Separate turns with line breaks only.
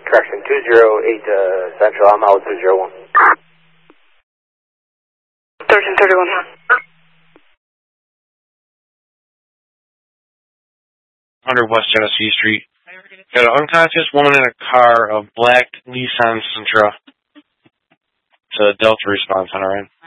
Correction, 208 Central, I'm out 201.
1331.
100 West Genesee Street. Got an unconscious woman in a car, a black Nissan Sentra. It's a Delta response on our end.